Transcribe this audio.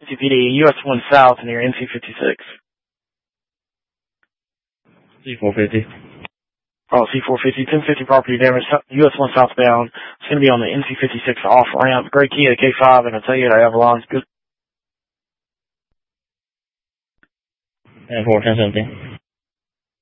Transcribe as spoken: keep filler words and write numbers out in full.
C P D, U S one South near N C fifty-six. C four fifty. Oh, C four fifty, ten fifty property damage, U S one southbound. It's going to be on the N C fifty-six off ramp. Great key to K five, and I'll tell you that Avalon's good. ten four, ten seventeen.